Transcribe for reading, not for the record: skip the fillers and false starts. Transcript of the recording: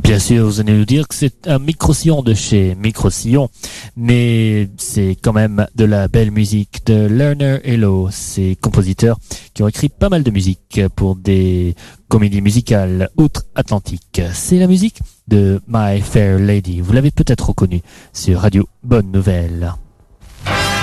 Bien sûr, vous allez nous dire que c'est un micro-sillon de chez Micro-Sillon, mais c'est quand même de la belle musique de Lerner Hello, ces compositeurs qui ont écrit pas mal de musique pour des comédies musicales outre-Atlantique. C'est la musique de My Fair Lady, vous l'avez peut-être reconnu sur Radio Bonne Nouvelle.